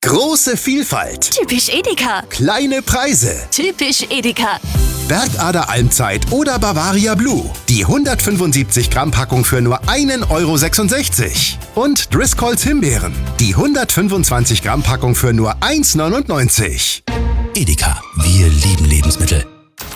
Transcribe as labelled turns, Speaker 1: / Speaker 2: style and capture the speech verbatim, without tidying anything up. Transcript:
Speaker 1: Große Vielfalt.
Speaker 2: Typisch Edeka.
Speaker 1: Kleine Preise.
Speaker 2: Typisch Edeka.
Speaker 1: Bergader Almzeit oder Bavaria Blue. Die hundertfünfundsiebzig Gramm Packung für nur ein Euro sechsundsechzig. Und Driscolls Himbeeren. Die hundertfünfundzwanzig Gramm Packung für nur eins Euro neunundneunzig.
Speaker 3: Edeka, wir lieben Lebensmittel.